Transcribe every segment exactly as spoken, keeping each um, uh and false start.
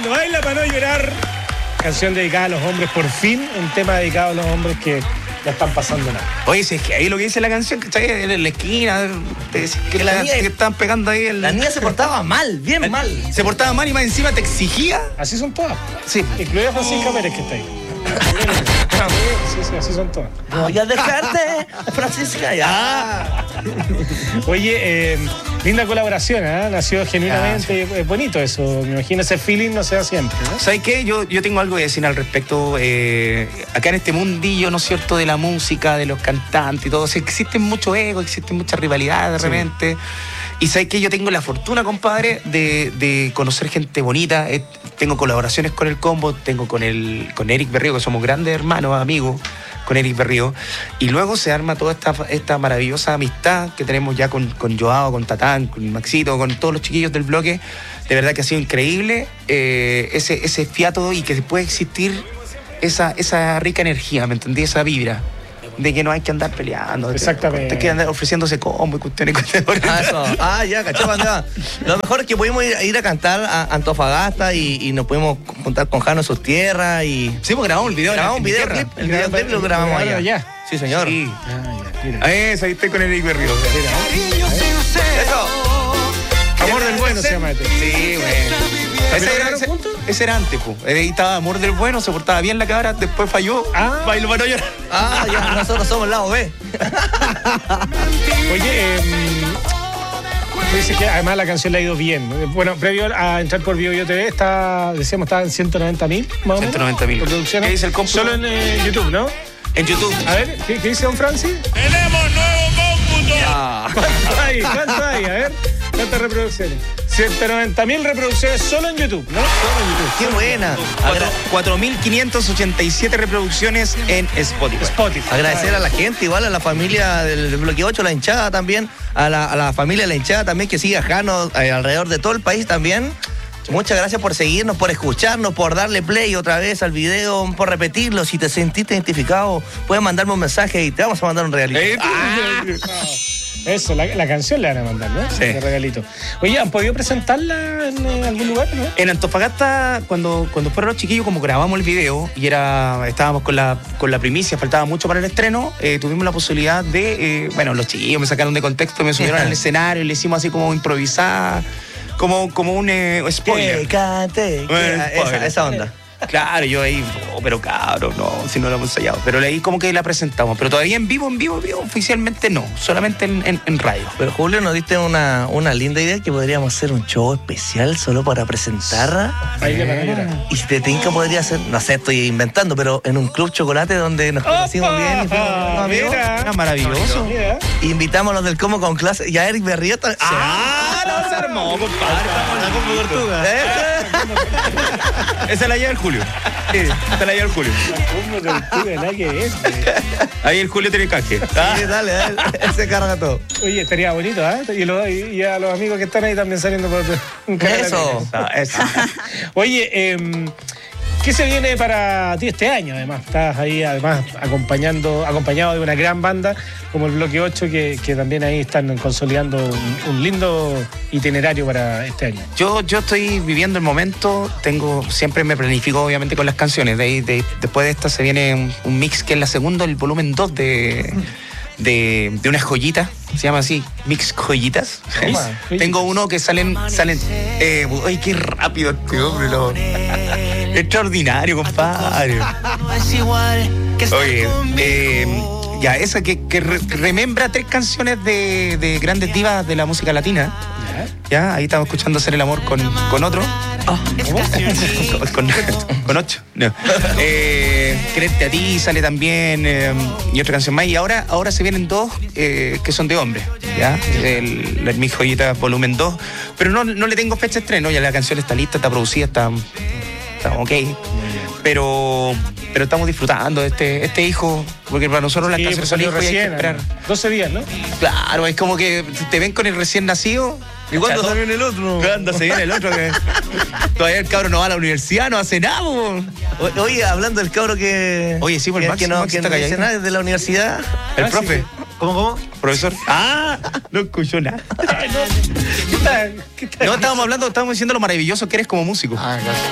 bailando, baila para no llorar. Canción dedicada a los hombres, por fin, un tema dedicado a los hombres que la están pasando nada. Oye, si es que ahí lo que dice la canción, que está ahí en la esquina, te decís que, la, niña, que estaban pegando ahí el... La niña se portaba mal, bien la, mal. Se portaba mal y más encima te exigía. Así son todas. Sí. Incluida Francisca Pérez, que está ahí. Sí, sí, así son todas. Voy a dejarte, Francisca, ya. Ah. Oye, eh, linda colaboración, ¿eh? Nació genuinamente, ah, sí. bonito eso. Me imagino ese feeling no se da siempre, ¿no? ¿Sabes qué? Yo, yo tengo algo que decir al respecto. Eh, acá en este mundillo, ¿no es cierto?, de la música, de los cantantes y todo. O sea, existen mucho ego, existen mucha rivalidad de repente. Sí. Y ¿sabes qué? Yo tengo la fortuna, compadre, de, de conocer gente bonita. Eh, tengo colaboraciones con el Combo, tengo con, el, con Eric Berrío, que somos grandes hermanos, amigos, con Eric Berrío. Y luego se arma toda esta, esta maravillosa amistad que tenemos ya con, con Joao, con Tatán, con Maxito, con todos los chiquillos del bloque. De verdad que ha sido increíble eh, ese, ese fiato y que puede existir esa, esa rica energía, ¿me entendí? Esa vibra. De que no hay que andar peleando. Exactamente. Hay que andar ofreciéndose combo y cuestiones. Ah, eso. Ah, ya, cachaba, ya. Lo mejor es que pudimos ir, ir a cantar a Antofagasta y, y nos pudimos juntar con Jano en sus tierras y... Sí, pues grabamos un video. Grabamos un videoclip. El videoclip lo grabamos allá. allá. Sí, señor. Sí. Ah, ya, mira. Eso, ahí estoy con Eric Berrío. Eso. Amor del Bueno se llama este. Sí, güey. Ese era, ese, ese era antes, pues. Ahí estaba Amor del Bueno, se portaba bien la cabra, después falló. Ah. Bailó para no llorar. Ah, ya, nosotros somos el lado B. Oye, eh, dice que además la canción le ha ido bien. Bueno, previo a entrar por Bio Bio T V, está, decíamos, estaba en ciento noventa mil, más o menos. ciento noventa mil. ¿Qué dice el cómputo? Solo en eh, YouTube, ¿no? En YouTube. A ver, ¿qué, qué dice don Francis? ¡Tenemos nuevo cómputo! Ah. ¿Cuánto hay? ¿Cuánto hay? A ver, ¿cuántas reproducciones? ciento noventa mil reproducciones solo en YouTube, ¿no? Solo en YouTube. ¡Qué buena! cuatro mil quinientas ochenta y siete reproducciones en Spotify. Spotify. Agradecer a la gente, igual a la familia del Bloque ocho, la hinchada también, a la, a la familia de la hinchada también, que sigue a Jano eh, alrededor de todo el país también. Muchas gracias por seguirnos, por escucharnos, por darle play otra vez al video, por repetirlo. Si te sentiste identificado, puedes mandarme un mensaje y te vamos a mandar un regalito. Eh, ah. Eso, la, la canción le van a mandar, ¿no? Sí. De regalito. Oye, ¿han podido presentarla en, en algún lugar, no? En Antofagasta, cuando, cuando fueron los chiquillos, como grabamos el video y era estábamos con la, con la primicia, faltaba mucho para el estreno, eh, tuvimos la posibilidad de, eh, bueno, los chiquillos me sacaron de contexto, me subieron al escenario y le hicimos así como improvisar, como, como un eh, spoiler. Que cante, que, Bueno, esa, esa onda. Claro, yo ahí, oh, pero cabrón, no, si no lo hemos ensayado. Pero ahí como que la presentamos. Pero todavía en vivo, en vivo, en vivo, oficialmente no. Solamente en, en, en radio. Pero Julio, nos diste una, una linda idea que podríamos hacer un show especial solo para presentar. Ahí eh. Y si te tinca podría ser, no sé, estoy inventando, pero en un club chocolate donde nos conocimos bien y fuimos ah, amigos. Era maravilloso. Mira. Invitamos a los del Como con clase y a Eric Berrío también. ¡Ah! No se armó, compadre. La Como Tortuga. Esa la lleva el Julio. Sí, esa la lleva el Julio. ¿Cómo tortuga? Nada que ver. Ahí el Julio tiene canje. Sí, dale, dale. Él se carga todo. Oye, estaría bonito, ¿eh? Y, lo, y, y a los amigos que están ahí también saliendo por un canal. Eso. Ah, eso. Oye, eh, ¿qué se viene para ti este año? Además, estás ahí además acompañando, acompañado de una gran banda como el Bloque ocho, que, que también ahí están consolidando un, un lindo itinerario para este año. Yo, yo estoy viviendo el momento, tengo, siempre me planifico obviamente con las canciones. De ahí, de, después de esta se viene un, un mix que es la segunda, el volumen dos de, de, de unas joyitas, se llama así, mix joyitas. Tengo uno que salen, salen, eh, uy, qué rápido este hombre, lo, extraordinario, compadre. Oye, eh, ya, esa que, que re, remembra tres canciones de, de grandes divas de la música latina. Ya, ahí estamos escuchando Hacer el Amor con, con otro. Oh, ¿cómo? con, con ocho. No. Eh, Quererte a ti sale también eh, y otra canción más. Y ahora, ahora se vienen dos eh, que son de hombres. ¿Ya? El, el Mi Joyita volumen dos. Pero no, no le tengo fecha de estreno. Ya la canción está lista, está producida, está, está ok. Pero, pero estamos disfrutando de este, este hijo, porque para nosotros sí, las canciones son hijos y hay que esperar. doce días, ¿no? Claro, es como que te ven con el recién nacido. ¿Y cuándo se viene el otro? ¿Cuándo se viene el otro? Que todavía el cabro no va a la universidad, no hace nada. O... Oye, hablando del cabro que... Oye, sí, por el que, Max, que no, Max que no dice nada de la universidad. El ah, profe. Sí. ¿Cómo, cómo? Profesor. Ah, no escuchó nada. ¿Qué tal? ¿Qué tal? No, estábamos hablando, estábamos diciendo lo maravilloso que eres como músico. Ah, claro.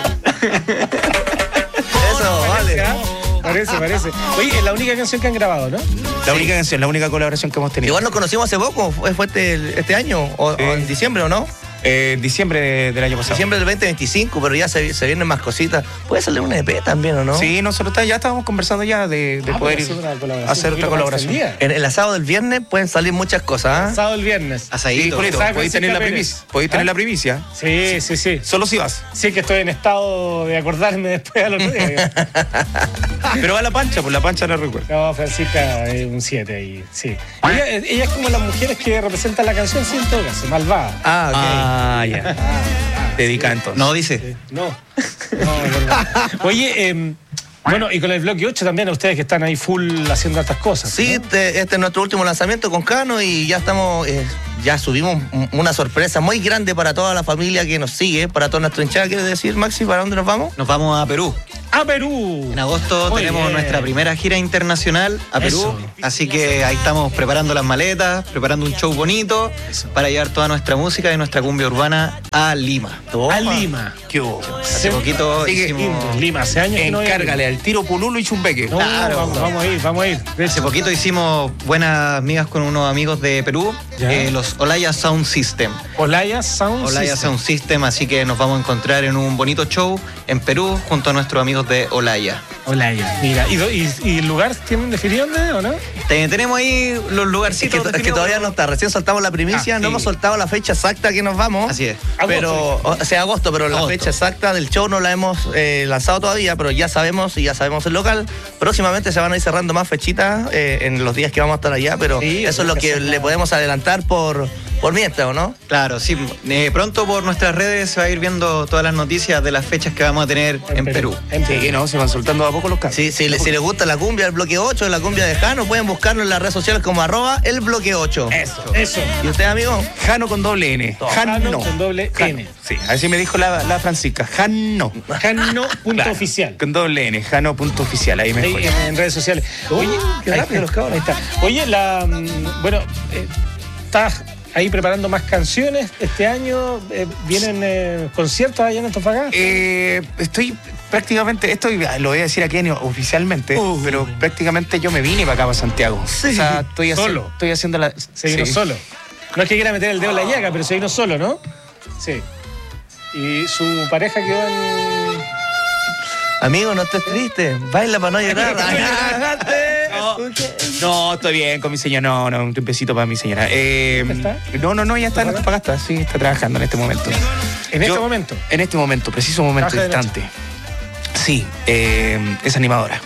Eso, Parece, vale. ¿ah? Parece, parece. Oye, es la única canción que han grabado, ¿no? La única canción, la única colaboración que hemos tenido. Igual nos conocimos hace poco, fue, fue este, este año, o, Sí. o en diciembre, ¿o no? Eh, diciembre de- del año pasado. Diciembre del veinte veinticinco, pero ya se, se vienen más cositas. Puede salir un E P también, ¿o no? Sí, nosotros ta- ya estábamos conversando ya de, de Ah, poder pero ir hacer una colaboración hacer un otra poquito más colaboración. extendida. En el asado del viernes pueden salir muchas cosas, ¿ah? Sábado el viernes. Sí, Asadito. Julito, Saco podéis sin tener la papeles. primicia. Podéis tener ¿Ah? la primicia. Sí, sí, sí. Solo si vas. Sí que estoy en estado de acordarme después al otro día. Pero va la pancha, pues la pancha la recuerda. No, Francisca es un siete ahí, sí. Ella, ella es como las mujeres que representan la canción, sí, en todo caso, malvada. Ah, ok. Ah, ya. Dedica entonces. No, dice. No, no, es verdad. Oye, eh, bueno, y con el bloque ocho también, a ustedes que están ahí full haciendo estas cosas. Sí, ¿no? este, este es nuestro último lanzamiento con Cano y ya estamos, eh, ya subimos un- una sorpresa muy grande para toda la familia que nos sigue, para toda nuestra hinchada. ¿Quieres decir, Maxi, para dónde nos vamos? Nos vamos a Perú. ¡A Perú! En agosto Muy tenemos bien. nuestra primera gira internacional a Perú. Eso. Así que ahí estamos preparando las maletas, preparando un show bonito para llevar toda nuestra música y nuestra cumbia urbana a Lima. A Lima. ¿Qué hubo? Hace poquito Así que, hicimos. Lima, hace años que no voy a Encárgale al tiro Pululo y Chumbeque. No, Claro. vamos, vamos a ir, vamos a ir. De Hace hecho, poquito hicimos buenas amigas con unos amigos de Perú, Ya. eh, los Olaya Sound System. Olaya Sound Olaya System. Sound System, así que nos vamos a encontrar en un bonito show en Perú junto a nuestros amigos de Olaya. Olaya. Mira, ¿y, do- y, y el lugar tienen definido dónde, o no? Te- tenemos ahí los Es que, lugarcitos. es que definidos, todavía no pero- está, recién soltamos la primicia, Ah, no sí. hemos soltado la fecha exacta que nos vamos. Así es. Pero, o sea, agosto, pero la Agosto. fecha exacta del show no la hemos eh, lanzado todavía, pero ya sabemos y ya sabemos el local. Próximamente se van a ir cerrando más fechitas eh, en los días que vamos a estar allá, pero Sí, eso es lo hay que que hacerla. le podemos adelantar por, por mientras, ¿o no? Claro, sí. Eh, pronto por nuestras redes se va a ir viendo todas las noticias de las fechas que vamos a tener en, Perú. En Sí, Perú. que no, se van soltando a poco los casos. Sí, si, le- si les gusta la cumbia del bloque ocho, la cumbia de Jano, pueden buscarlo en las redes sociales como arroba el bloque ocho. Eso. Eso. ¿Y usted, amigo? Jano con doble N. Jano Jano. con doble Jano. N. Sí, así me dijo la, la Francisca. Jano. Jano punto Claro, oficial. Con doble N. Jano punto oficial. Ahí me Ahí fue. en, en redes sociales. Oye, qué ahí rápido está, los cabros. ahí está. Oye, la mm, bueno, eh, estás ahí preparando más canciones este año. Eh, ¿Vienen eh, conciertos allá en Antofagasta? Eh, estoy prácticamente, esto lo voy a decir aquí oficialmente, Uh. pero prácticamente yo me vine para acá, para Santiago. Sí. O sea, estoy, haci- Solo. estoy haciendo la... Se vino sí. solo. No es que quiera meter el dedo en la llaga, pero se vino solo, ¿no? Sí. Y su pareja quedó en. Amigo, no estés triste. Baila para no llorar. No, no, estoy bien con mi señora. No, no, un besito para mi señora. Eh, ¿Dónde está? No, no, no, ya está en Antofagasta. Sí, está trabajando en este momento. En Yo- este momento. En este momento, preciso momento, Trabaja de instante. Sí, eh, es animadora.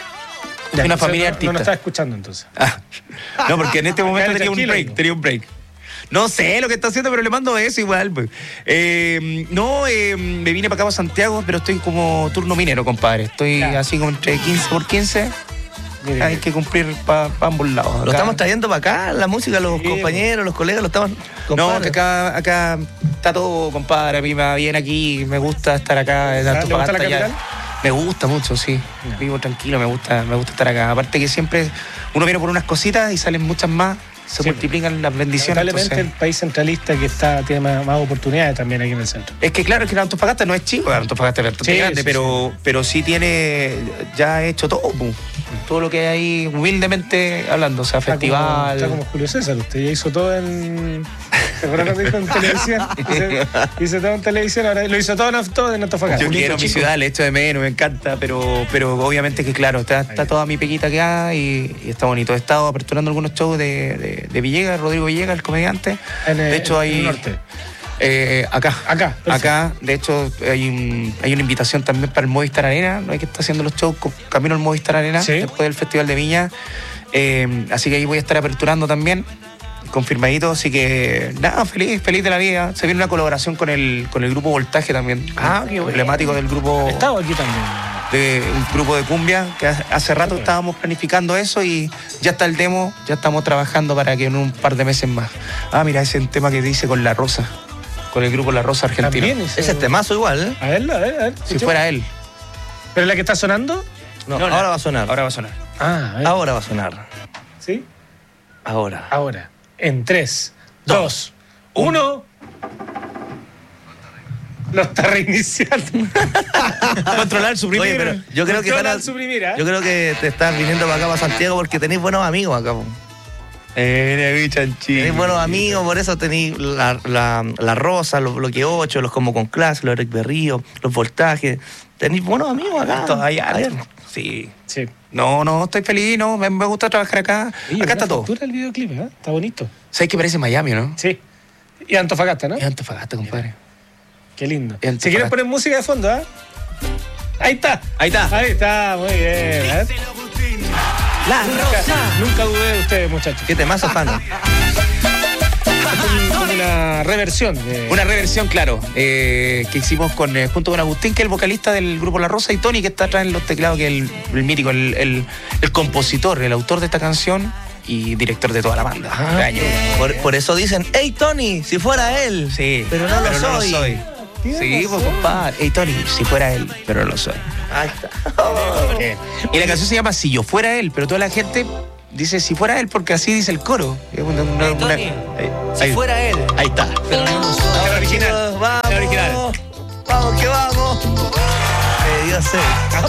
Ya, una entonces familia no, artista. No nos está escuchando entonces. Ah, no, porque en este momento Cállate, tenía un tranquilo, break, hijo. tenía un break. No sé lo que está haciendo, pero le mando eso igual. Pues. Eh, no, eh, me vine para acá a Santiago, pero estoy como turno minero, compadre. Estoy Claro. así como entre quince por quince. Mire, Hay que cumplir para ambos lados. Lo Acá- estamos trayendo para acá, la música, los Sí, compañeros, los colegas, lo estamos. No, compadre. que acá, acá está todo, compadre. A mí me va bien aquí, me gusta estar acá. en ¿Le gusta la Antofagasta ya. capital? Me gusta mucho, sí. Ya. Vivo tranquilo, me gusta, me gusta estar acá. Aparte que siempre uno viene por unas cositas y salen muchas más, se Sí. multiplican las bendiciones. Lamentablemente entonces- el país centralista que está tiene más, más oportunidades también aquí en el centro. Es que claro, es que la Antofagasta no es chico, la Antofagasta es bastante Sí, grande, sí, pero, pero sí tiene, ya ha hecho todo, pu. todo lo que hay ahí, humildemente hablando, o sea, Está festival. como, está como Julio César, usted ya hizo todo en. ¿Te acuerdas cuando dijo en televisión? Hice, hice todo en televisión, ahora lo hizo todo en, todo en Antofagasta. Yo Julito quiero mi chico. ciudad, le echo de menos, me encanta, pero, pero obviamente que claro, está, está toda mi pequita acá y, y está bonito. He estado aperturando algunos shows de, de, de Villegas, Rodrigo Villegas, el comediante. En, eh, de hecho, en el hay. norte. Eh, acá. Acá, perfecto. Acá, de hecho, hay, un- hay una invitación también para el Movistar Arena, ¿no? Hay que estar haciendo los shows con- camino al Movistar Arena, Sí. después del Festival de Viña. Eh, así que ahí voy a estar aperturando también, confirmadito. Así que, nada, feliz, feliz de la vida. Se viene una colaboración con el, con el grupo Voltaje también. Ah, qué bueno. Emblemático del grupo. He estado aquí también. De un grupo de cumbia, que hace hace rato estábamos planificando eso y ya está el demo, ya estamos trabajando para que en un par de meses más. Ah, mira, ese es un tema que dice con La Rosa, con el grupo La Rosa argentino. También hizo- Ese es temazo igual, ¿eh? A verlo, a ver, a ver. Si escucha. fuera él. ¿Pero la que está sonando? No, No, no. ahora va a sonar. Ahora va a sonar. Ah, a ver. Ahora va a sonar. ¿Sí? Ahora. Ahora. En tres, dos, uno. Lo está reiniciando. Controlar, suprimir. Oye, pero yo creo que Controla, están- suprimir, ¿eh? yo creo que te estás viniendo para acá, para Santiago, porque tenéis buenos amigos acá. po. Eh, chanchito. Tenéis buenos amigos, por eso tenéis la, la, la Rosa, los Bloque ocho, los Como con Clase, los Eric Berrío, los Voltajes. Tenéis buenos amigos acá. Todos allá. Ayer. Sí. Sí. No, no, estoy feliz, no, me, me gusta trabajar acá. Oye, acá está buena todo. factura el videoclip, ¿eh? Está bonito. ¿Sabes que parece Miami, no? Sí. Y Antofagasta, ¿no? Es Antofagasta, compadre. Qué lindo. Y Antofagasta. Si quieres poner música de fondo, ¿ah? Ahí está. Ahí está. Ahí está, muy bien. ¿eh? La Nunca, nunca dudé de ustedes, muchachos. ¿Qué temazo están? Es como una reversión de... Una reversión, claro, eh, que hicimos con, eh, junto con Agustín, que es el vocalista del grupo La Rosa, y Tony, que está atrás en los teclados, que es el, el mítico, el, el, el compositor, el autor de esta canción y director de toda la banda. Ah, De años. por, por eso dicen, hey Tony, si fuera él. Sí, Pero no lo soy. Sí, pues compadre. Hey Tony, si fuera él, pero no lo soy. Ahí está. Y la canción se llama Si yo fuera él, pero toda la gente dice si fuera él porque así dice el coro. Es una- una- Hey, una- Tony, ahí- si ahí- fuera él. Ahí está. Pero no lo soy. La original, Chicos, vamos. la original. Vamos, que vamos. Eh, yo sé.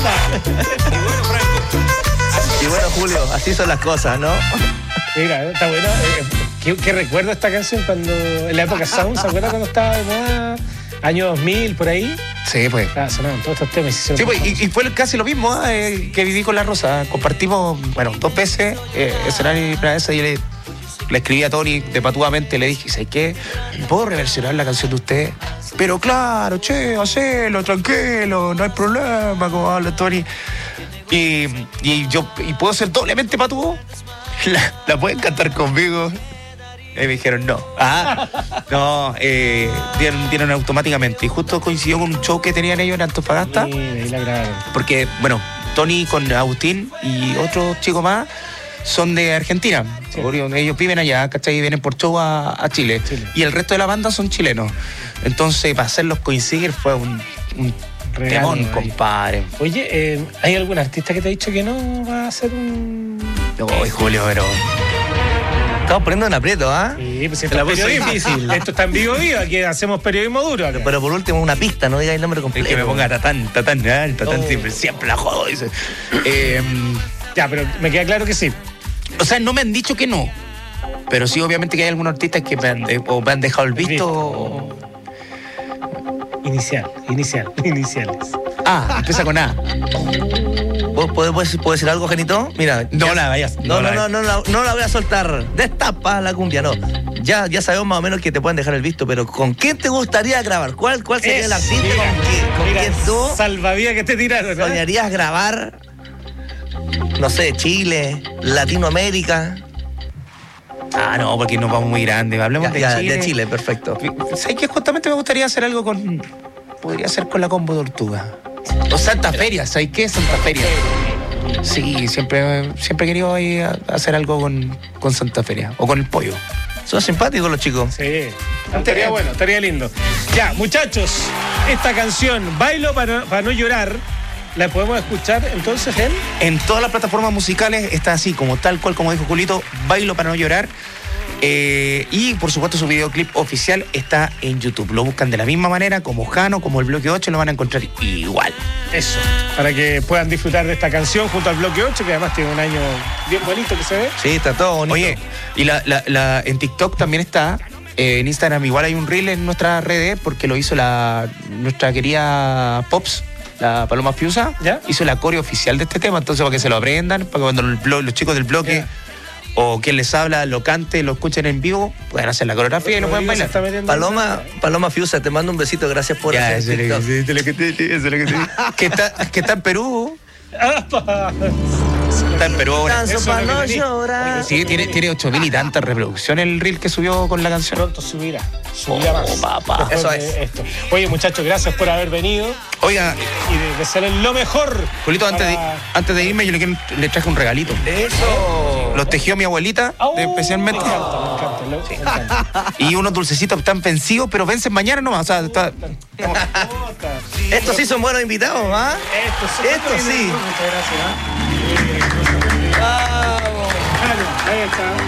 Y bueno, Julio, así son las cosas, ¿no? Mira, está bueno. Eh, ¿qué, qué recuerdo esta canción cuando en la época Sound? ¿Se acuerdan cuando estaba de moda? Año dos mil, por ahí. Sí, pues. Ah, sonaban todos estos temas. y se Sí, hicieron pues, y, y fue casi lo mismo eh, que viví con La Rosa. Compartimos, bueno, dos veces eh, escenario y primera vez y le, le escribí a Tony de patudamente, le dije, ¿sabes qué? ¿Puedo reversionar la canción de usted? Pero claro, che, hacelo, tranquilo, no hay problema, como habla Tony. Y, y yo, ¿y puedo ser doblemente patudo? ¿La, la pueden cantar conmigo? Y me dijeron no. Ah, no, eh, dieron, dieron automáticamente. Y justo coincidió con un show que tenían ellos en Antofagasta. Mira, ahí la grabaron. Porque, bueno, Tony con Agustín y otro chico más son de Argentina. Sí. Ellos viven allá, ¿cachai? Y vienen por show a, a Chile. Chile. Y el resto de la banda son chilenos. Entonces, para hacerlos coincidir fue un, un Regalo temón, ahí. compadre. Oye, eh, ¿hay algún artista que te ha dicho que no va a hacer un...? Uy, Julio, pero... Estamos poniendo en aprieto, ¿ah? Sí, pues Se esto la es puso periodismo. difícil. Esto está en vivo vivo, aquí hacemos periodismo duro. acá. Pero por último, una pista, no diga el nombre Es completo. que me ponga tatán, tatán, tatán, tatán, Oh. siempre, siempre la jodo, dice. Eh, Ya, pero me queda claro que sí. o sea, no me han dicho que no. Pero sí, obviamente que hay algunos artistas que me han, de- o me han dejado el visto. o- Inicial, inicial, iniciales. Ah, empieza con A. ¿Vos podés, podés- podés decir algo, Genito? Mira. No ya- la vayas. No, no, la- no, no, la- no la voy a soltar. Destapa la cumbia, no. Ya, ya sabemos más o menos que te pueden dejar el visto, pero ¿con quién te gustaría grabar? ¿Cuál, cuál sería el Es- artista mira, con, quién, con mira, quien tú salvavidas que te tiraron, ¿no? soñarías grabar? No sé, Chile, Latinoamérica. Ah, no, porque nos vamos muy grandes. Hablemos Ya, de ya, Chile. de Chile, perfecto. ¿Sabes qué? Justamente me gustaría hacer algo con. Podría ser con la Combo Tortuga. O Santa Feria, ¿sabes qué? Santa Feria. Sí, siempre, siempre he querido ahí a- hacer algo con, con Santa Feria. O con el pollo. Son simpáticos los chicos. Sí, estaría bueno, estaría lindo. Ya, muchachos, esta canción, Bailo para, para no llorar, ¿la podemos escuchar entonces en? En todas las plataformas musicales está así, como tal cual, como dijo Julito, Bailo para no llorar. Eh, y por supuesto su videoclip oficial está en YouTube. Lo buscan de la misma manera, como Jano, como el Bloque ocho, lo van a encontrar igual. Eso, para que puedan disfrutar de esta canción junto al Bloque ocho, que además tiene un año bien bonito que se ve. Sí, está todo bonito. Oye, y la, la- la- en TikTok también está, eh, en Instagram igual hay un reel en nuestras redes, porque lo hizo la nuestra querida Pops, la Paloma Fiusa, ¿Ya? hizo la coreo oficial de este tema, entonces para que se lo aprendan, para que cuando el blo- los chicos del bloque Ya. o quien les habla lo cante, lo escuchen en vivo, puedan hacer la coreografía y lo pueden Rodrigo se bailar. está metiendo Paloma, Paloma Fiusa, te mando un besito, gracias por Ya, hacer eso es lo TikTok. que- eso es lo que te- eso es lo que te- que está, que está en Perú, ¡Apa! está en Perú ahora. Danzo Eso pa' es lo no que te di. llorar. Sí, tiene, tiene ocho mil y tantas reproducciones el reel que subió con la canción. Pronto subirá, subirá más. Oh, papá. después Eso de es. esto. Oye, muchachos, gracias por haber venido Oiga, y de desearles lo mejor. Julito, antes de, para- antes de irme, yo le, quiero- le traje un regalito. Eso. Los tejió mi abuelita, ¡Oh! de- especialmente. Me encanta, me encanta, lo- me encanta. Y unos dulcecitos que están vencidos, pero vencen mañana nomás. O sea, está- Estos sí son buenos invitados, ¿ah? Esto, Esto sí. Muchas gracias. ¿ah? Claro, ahí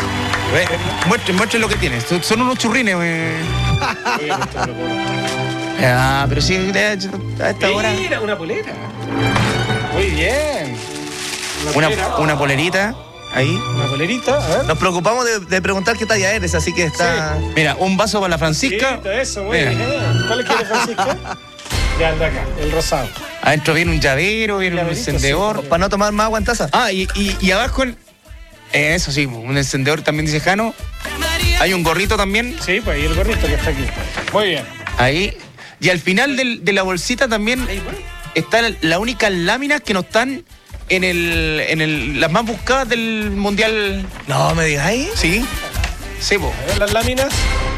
está. ve, muestren, muestren lo que tienen. Son, son unos churrines. eh. Oye, esto es lo que- Ah, pero sí, a esta hora. Mira, una polera. Muy bien. Una, polera. una polerita. Ahí. Una polerita, a ver. Nos preocupamos de, de preguntar qué talla eres, así que está... Mira, un vaso para la Francisca. Sí, eso, muy Mira. bien. ¿Cuál quiere, Francisca? Ya, el de acá, el rosado. Adentro viene un llavero, viene un Llaverito, encendedor. sí. Para no tomar más agua en taza. Ah, y, y, y abajo, en- eh, eso sí, un encendedor también dice Jano. Hay un gorrito también. Sí, pues ahí el gorrito que está aquí. Muy bien. Ahí. Y al final del- de la bolsita también está la, la única lámina que no están en el, en el las más buscadas del mundial. No, me digáis. Sí. Sí, po. A ver las láminas.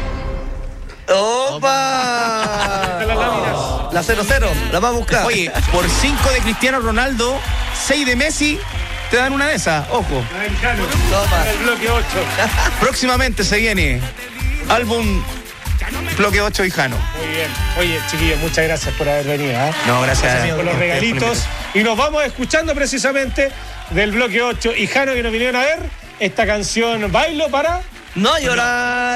¡Opa! Las láminas. La cero cero, la más buscada. Oye, por cinco de Cristiano Ronaldo, seis de Messi, te dan una de esas. Ojo. Toma. El bloque ocho. Próximamente se viene álbum Bloque ocho y Jano. Muy bien. Oye, chiquillos, muchas gracias por haber venido. ¿eh? No, gracias. Por los regalitos. Y nos vamos escuchando precisamente del bloque ocho y Jano, que nos vinieron a ver esta canción Bailo para... No llorar.